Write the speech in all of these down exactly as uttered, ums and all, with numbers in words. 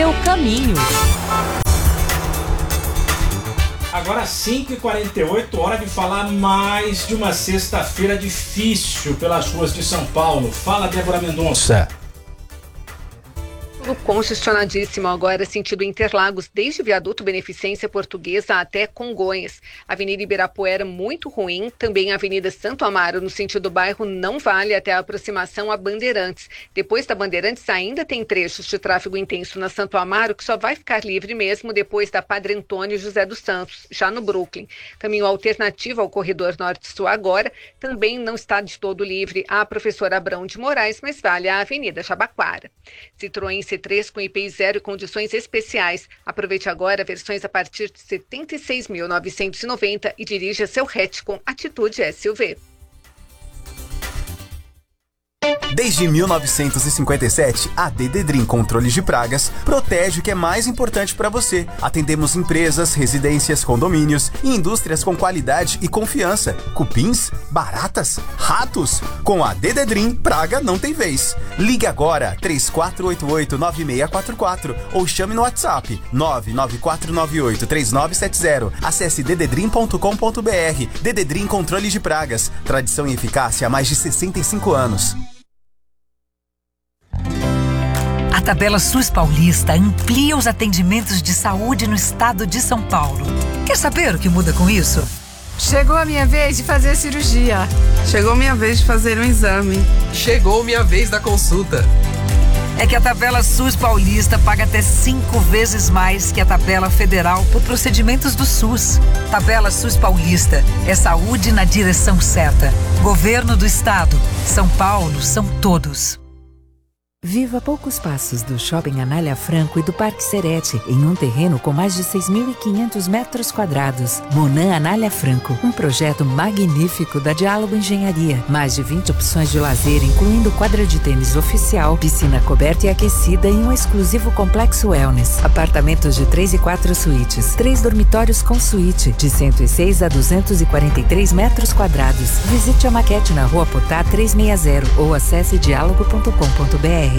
seu caminho. Agora cinco e quarenta e oito, hora de falar mais de uma sexta-feira difícil pelas ruas de São Paulo. Fala, Débora Mendonça. Congestionadíssimo agora, sentido Interlagos, desde o viaduto Beneficência Portuguesa até Congonhas. Avenida Ibirapuera, muito ruim. Também a Avenida Santo Amaro, no sentido bairro Não Vale, até a aproximação a Bandeirantes. Depois da Bandeirantes, ainda tem trechos de tráfego intenso na Santo Amaro, que só vai ficar livre mesmo depois da Padre Antônio José dos Santos, já no Brooklyn. Caminho alternativo ao corredor norte-sul agora, também não está de todo livre a Professor Abrão de Moraes, mas vale a Avenida Jabaquara. Citroën C três com I P I zero e condições especiais. Aproveite agora versões a partir de setenta e seis mil novecentos e noventa e dirija seu hatch com atitude S U V. Desde mil novecentos e cinquenta e sete, a Dededrim Controles de Pragas protege o que é mais importante para você. Atendemos empresas, residências, condomínios e indústrias com qualidade e confiança. Cupins, baratas, ratos. Com a Dededrim, praga não tem vez. Ligue agora três quatro oito oito, nove seis quatro quatro ou chame no WhatsApp nove nove quatro nove oito, três nove sete zero. Acesse dededrim ponto com ponto b r. Dededrim Controles de Pragas. Tradição e eficácia há mais de sessenta e cinco anos. A Tabela SUS Paulista amplia os atendimentos de saúde no estado de São Paulo. Quer saber o que muda com isso? Chegou a minha vez de fazer a cirurgia. Chegou minha vez de fazer um exame. Chegou minha vez da consulta. É que a Tabela SUS Paulista paga até cinco vezes mais que a Tabela Federal por procedimentos do SUS. Tabela SUS Paulista é saúde na direção certa. Governo do Estado. São Paulo são todos. Viva a poucos passos do Shopping Anália Franco e do Parque Serete, em um terreno com mais de seis mil e quinhentos metros quadrados. Monan Anália Franco, um projeto magnífico da Diálogo Engenharia. Mais de vinte opções de lazer, incluindo quadra de tênis oficial, piscina coberta e aquecida e um exclusivo complexo wellness. Apartamentos de três e quatro suítes, três dormitórios com suíte, de cento e seis a duzentos e quarenta e três metros quadrados. Visite a maquete na Rua Potá trezentos e sessenta ou acesse diálogo ponto com ponto b r.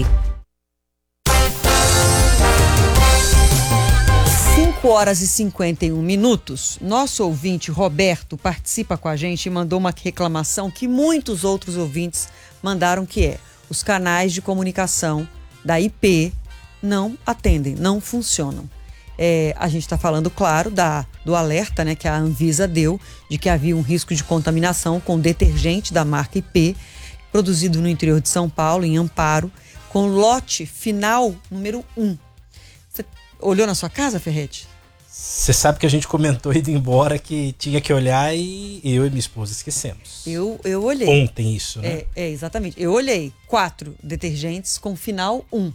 cinco horas e cinquenta e um minutos. Nosso ouvinte Roberto participa com a gente e mandou uma reclamação que muitos outros ouvintes mandaram, que é: os canais de comunicação da I P não atendem, não funcionam. É, a gente está falando, claro, da, do alerta, né, que a Anvisa deu de que havia um risco de contaminação com detergente da marca I P, produzido no interior de São Paulo, em Amparo, com lote final número um. Você olhou na sua casa, Ferretti? Você sabe que a gente comentou indo embora que tinha que olhar e eu e minha esposa esquecemos. Eu, eu olhei. Ontem isso, né? É, é, exatamente. Eu olhei quatro detergentes com final um.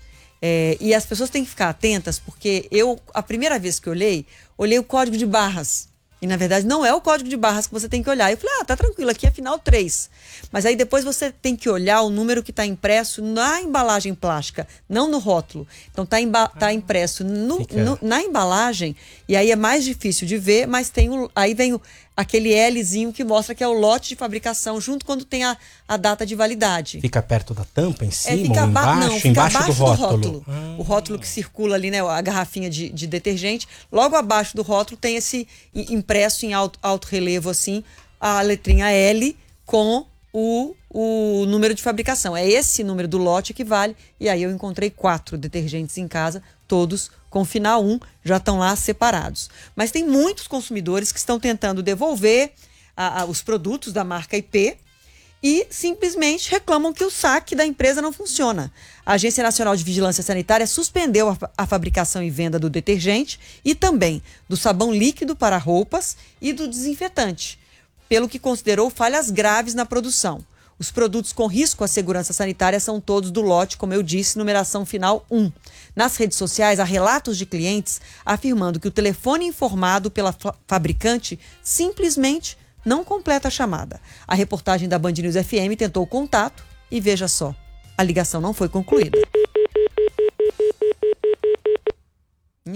É, e as pessoas têm que ficar atentas, porque eu, a primeira vez que olhei, olhei o código de barras. E, na verdade, não é o código de barras que você tem que olhar. Eu falei, ah, tá tranquilo, aqui é final três. Mas aí depois você tem que olhar o número que está impresso na embalagem plástica, não no rótulo. Então tá, emba- tá impresso no, no, na embalagem, e aí é mais difícil de ver, mas tem o, aí vem o, aquele Lzinho que mostra que é o lote de fabricação, junto quando tem a, a data de validade. Fica perto da tampa, em cima, é, fica ou aba- embaixo? Não, fica embaixo, abaixo do rótulo. Do rótulo. Ah. O rótulo que circula ali, né, a garrafinha de, de detergente. Logo abaixo do rótulo tem esse impresso em alto, alto relevo, assim, a letrinha L com o, o número de fabricação. É esse número do lote que vale. E aí eu encontrei quatro detergentes em casa, todos com final um, já estão lá separados. Mas tem muitos consumidores que estão tentando devolver a, a, os produtos da marca I P e simplesmente reclamam que o saque da empresa não funciona. A Agência Nacional de Vigilância Sanitária suspendeu a, a fabricação e venda do detergente e também do sabão líquido para roupas e do desinfetante, pelo que considerou falhas graves na produção. Os produtos com risco à segurança sanitária são todos do lote, como eu disse, numeração final um. Nas redes sociais, há relatos de clientes afirmando que o telefone informado pela fa- fabricante simplesmente não completa a chamada. A reportagem da Band News F M tentou o contato e, veja só, a ligação não foi concluída. Ninguém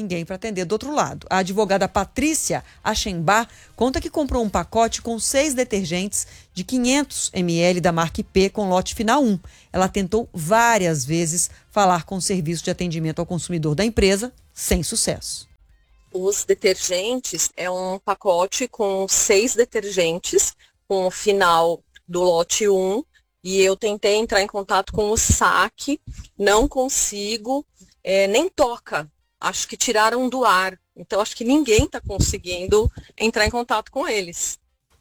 ninguém para atender do outro lado. A advogada Patrícia Achenbar conta que comprou um pacote com seis detergentes de quinhentos mililitros da marca I P com lote final um. Ela tentou várias vezes falar com o serviço de atendimento ao consumidor da empresa, sem sucesso. Os detergentes é um pacote com seis detergentes, com o final do lote um, e eu tentei entrar em contato com o S A C, não consigo, é, nem toca, acho que tiraram do ar, então acho que ninguém está conseguindo entrar em contato com eles.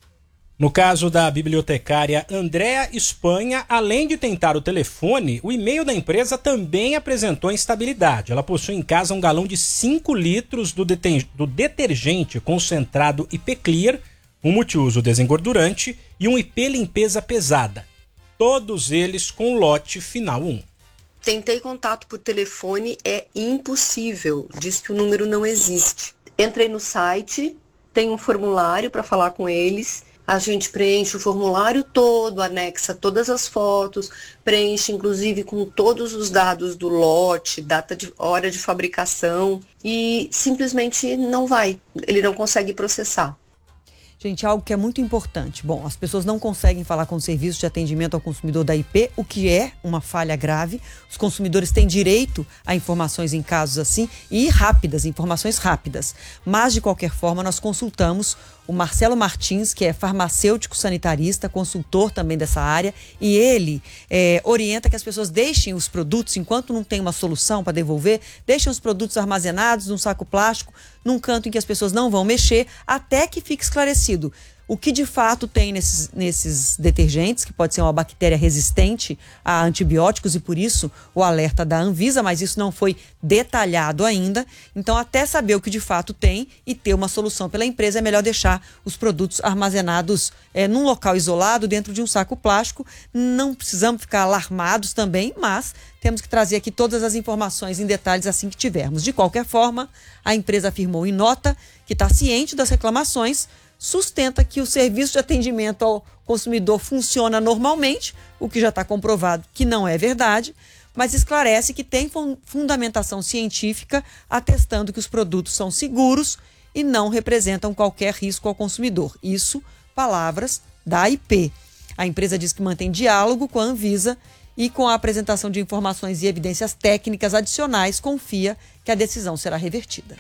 No caso da bibliotecária Andréa Espanha, além de tentar o telefone, o e-mail da empresa também apresentou instabilidade. Ela possui em casa um galão de cinco litros do, deten- do detergente concentrado I P Clear, um multiuso desengordurante e um I P limpeza pesada. Todos eles com lote final um. Tentei contato por telefone, é impossível. Diz que o número não existe. Entrei no site, tem um formulário para falar com eles. A gente preenche o formulário todo, anexa todas as fotos, preenche inclusive com todos os dados do lote, data de hora de fabricação e simplesmente não vai. Ele não consegue processar. Gente, algo que é muito importante. Bom, as pessoas não conseguem falar com o serviço de atendimento ao consumidor da I P, o que é uma falha grave. Os consumidores têm direito a informações em casos assim e rápidas, informações rápidas. Mas, de qualquer forma, nós consultamos o Marcelo Martins, que é farmacêutico sanitarista, consultor também dessa área, e ele é, orienta que as pessoas deixem os produtos, enquanto não tem uma solução para devolver, deixem os produtos armazenados num saco plástico, num canto em que as pessoas não vão mexer, até que fique esclarecido o que de fato tem nesses, nesses detergentes, que pode ser uma bactéria resistente a antibióticos e por isso o alerta da Anvisa, mas isso não foi detalhado ainda. Então, até saber o que de fato tem e ter uma solução pela empresa, é melhor deixar os produtos armazenados é, num local isolado, dentro de um saco plástico. Não precisamos ficar alarmados também, mas temos que trazer aqui todas as informações em detalhes assim que tivermos. De qualquer forma, a empresa afirmou em nota que está ciente das reclamações, sustenta que o serviço de atendimento ao consumidor funciona normalmente, o que já está comprovado que não é verdade, mas esclarece que tem fundamentação científica atestando que os produtos são seguros e não representam qualquer risco ao consumidor. Isso, palavras da I P. A empresa diz que mantém diálogo com a Anvisa e, com a apresentação de informações e evidências técnicas adicionais, confia que a decisão será revertida.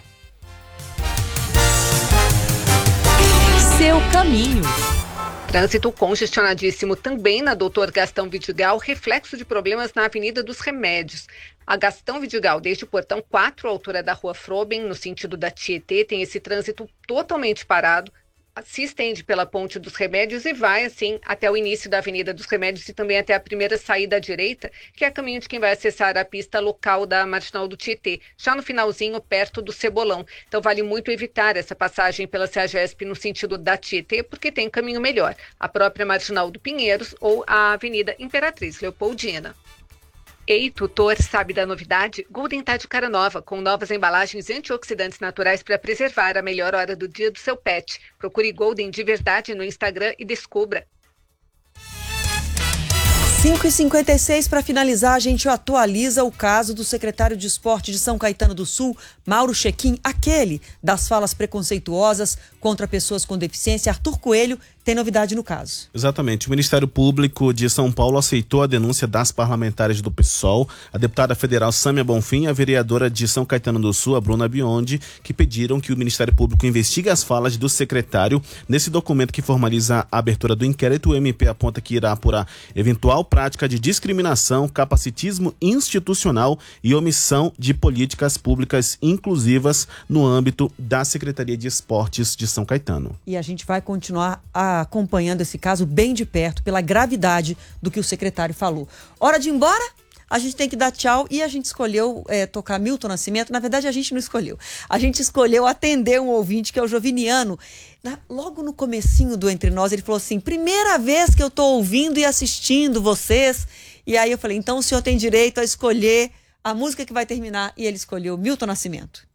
Seu caminho. Trânsito congestionadíssimo também na Doutor Gastão Vidigal, reflexo de problemas na Avenida dos Remédios. A Gastão Vidigal, desde o portão quatro, à altura da Rua Froben, no sentido da Tietê, tem esse trânsito totalmente parado. Se estende pela Ponte dos Remédios e vai, assim, até o início da Avenida dos Remédios e também até a primeira saída à direita, que é a caminho de quem vai acessar a pista local da Marginal do Tietê, já no finalzinho, perto do Cebolão. Então, vale muito evitar essa passagem pela CEAGESP no sentido da Tietê, porque tem caminho melhor, a própria Marginal do Pinheiros ou a Avenida Imperatriz Leopoldina. Ei, tutor, sabe da novidade? Golden tá de cara nova, com novas embalagens antioxidantes naturais para preservar a melhor hora do dia do seu pet. Procure Golden de verdade no Instagram e descubra. cinco e cinquenta e seis, para finalizar, a gente atualiza o caso do secretário de Esporte de São Caetano do Sul, Mauro Chequim, aquele das falas preconceituosas contra pessoas com deficiência. Arthur Coelho tem novidade no caso. Exatamente. O Ministério Público de São Paulo aceitou a denúncia das parlamentares do PSOL, a deputada federal Sâmia Bonfim e a vereadora de São Caetano do Sul, a Bruna Biondi, que pediram que o Ministério Público investigue as falas do secretário. Nesse documento que formaliza a abertura do inquérito, o M P aponta que irá apurar eventual prática de discriminação, capacitismo institucional e omissão de políticas públicas inclusivas no âmbito da Secretaria de Esportes de São Caetano. E a gente vai continuar acompanhando esse caso bem de perto, pela gravidade do que o secretário falou. Hora de ir embora? A gente tem que dar tchau e a gente escolheu é, tocar Milton Nascimento. Na verdade, a gente não escolheu. A gente escolheu atender um ouvinte, que é o Joviniano. Na, logo no comecinho do Entre Nós, ele falou assim: primeira vez que eu tô ouvindo e assistindo vocês. E aí eu falei, então o senhor tem direito a escolher a música que vai terminar. E ele escolheu Milton Nascimento.